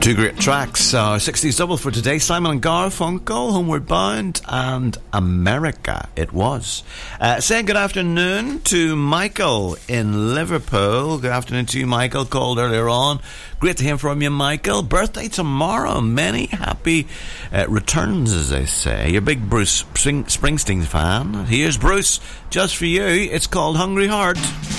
Two great tracks, 60s double for today. Simon and Garfunkel, Homeward Bound, and America it was. Saying good afternoon to Michael in Liverpool. Good afternoon to you, Michael, called earlier on. Great to hear from you, Michael. Birthday tomorrow. Many happy returns, as they say. You're a big Bruce Springsteen fan. Here's Bruce, just for you. It's called Hungry Heart.